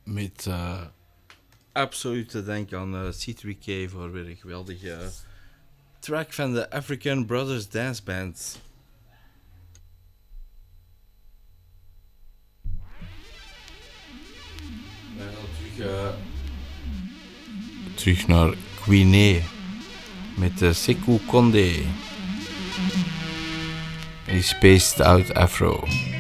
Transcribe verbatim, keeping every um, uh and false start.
met uh, absoluut te denken aan uh, C drie K voor weer een geweldige uh, track van de African Brothers Dance Band. Uh, terug, uh, terug naar Guinea met uh, Sekou Kondé. He spaced out Afro.